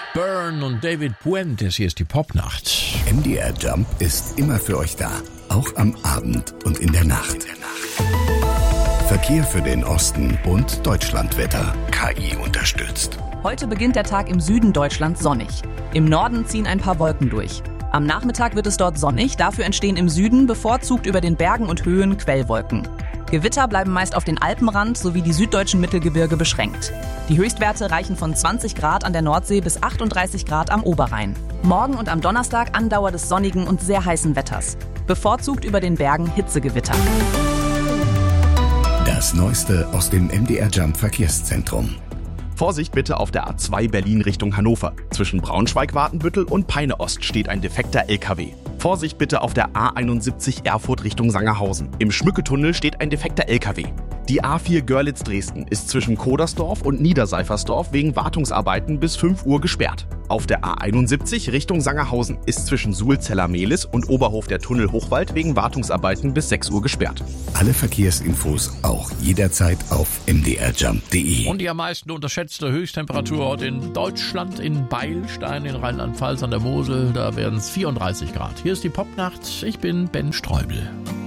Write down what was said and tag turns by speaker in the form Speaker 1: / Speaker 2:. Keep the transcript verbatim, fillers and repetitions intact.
Speaker 1: Byrne und David Puentes, hier ist die Popnacht.
Speaker 2: M D R Jump ist immer für euch da, auch am Abend und in der Nacht. Verkehr für den Osten und Deutschlandwetter. K I unterstützt.
Speaker 3: Heute beginnt der Tag im Süden Deutschlands sonnig. Im Norden ziehen ein paar Wolken durch. Am Nachmittag wird es dort sonnig, dafür entstehen im Süden bevorzugt über den Bergen und Höhen Quellwolken. Gewitter bleiben meist auf den Alpenrand sowie die süddeutschen Mittelgebirge beschränkt. Die Höchstwerte reichen von zwanzig Grad an der Nordsee bis achtunddreißig Grad am Oberrhein. Morgen und am Donnerstag Andauer des sonnigen und sehr heißen Wetters. Bevorzugt über den Bergen Hitzegewitter.
Speaker 2: Das Neueste aus dem M D R Jump Verkehrszentrum.
Speaker 4: Vorsicht bitte auf der A zwei Berlin Richtung Hannover. Zwischen Braunschweig-Watenbüttel und Peine Ost steht ein defekter L K W. Vorsicht bitte auf der A einundsiebzig Erfurt Richtung Sangerhausen. Im Schmücketunnel steht ein defekter L K W. Die A vier Görlitz-Dresden ist zwischen Kodersdorf und Niederseifersdorf wegen Wartungsarbeiten bis fünf Uhr gesperrt. Auf der A einundsiebzig Richtung Sangerhausen ist zwischen Suhlzeller-Mehlis und Oberhof der Tunnel Hochwald wegen Wartungsarbeiten bis sechs Uhr gesperrt.
Speaker 2: Alle Verkehrsinfos auch jederzeit auf m d r jump punkt d e.
Speaker 1: Und die am meisten unterschätzte Höchsttemperatur heute in Deutschland, in Beilstein, in Rheinland-Pfalz an der Mosel, da werden es vierunddreißig Grad. Hier ist die Popnacht, ich bin Ben Streubel.